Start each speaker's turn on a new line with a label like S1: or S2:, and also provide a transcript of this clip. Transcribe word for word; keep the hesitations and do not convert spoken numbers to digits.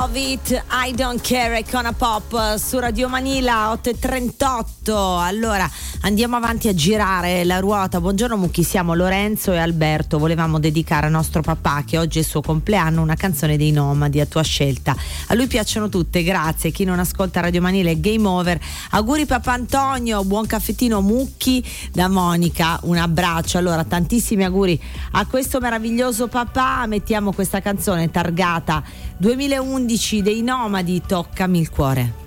S1: Love It, I Don't Care, Icona Pop su Radio Manila otto e trentotto. Allora andiamo avanti a girare la ruota. Buongiorno Mucchi, siamo Lorenzo e Alberto. Volevamo dedicare a nostro papà, che oggi è il suo compleanno, una canzone dei Nomadi a tua scelta. A lui piacciono tutte, grazie. Chi non ascolta Radio Manila è game over. Auguri papà Antonio, buon caffettino Mucchi da Monica, un abbraccio. Allora tantissimi auguri a questo meraviglioso papà. Mettiamo questa canzone targata duemilaundici dei Nomadi, Toccami il cuore.